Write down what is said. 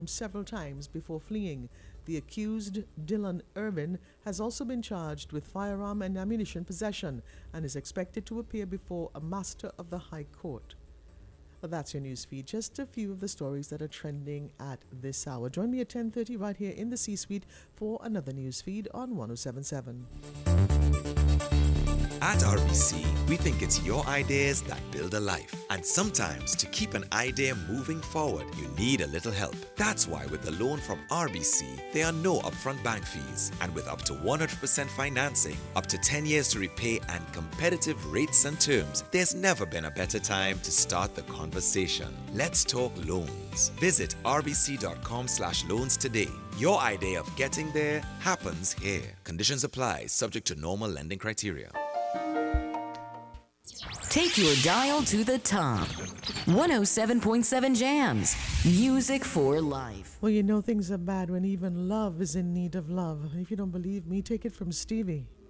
several times before fleeing. The accused, Dylan Irvin, has also been charged with firearm and ammunition possession and is expected to appear before a master of the High Court. Well, that's your news feed. Just a few of the stories that are trending at this hour. Join me at 10:30 right here in the C-Suite for another news feed on 1077. At RBC, we think it's your ideas that build a life. And sometimes, to keep an idea moving forward, you need a little help. That's why with the loan from RBC, there are no upfront bank fees. And with up to 100% financing, up to 10 years to repay, and competitive rates and terms, there's never been a better time to start the conversation. Let's talk loans. Visit rbc.com/loans today. Your idea of getting there happens here. Conditions apply, subject to normal lending criteria. Take your dial to the top. 107.7 Jams. Music for life. Well, you know things are bad when even love is in need of love. If you don't believe me, take it from Stevie.